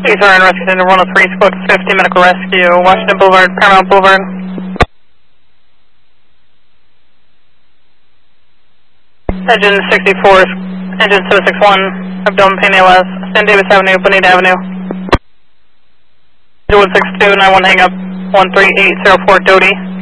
Please are in Rescue Center 103, spoke to 50, medical rescue, Washington Boulevard, Paramount Boulevard. Engine 64, engine 761, abdomen pain ALS, San Davis Avenue, Bonita Avenue. 162, 91 hang up, 13804 Doty.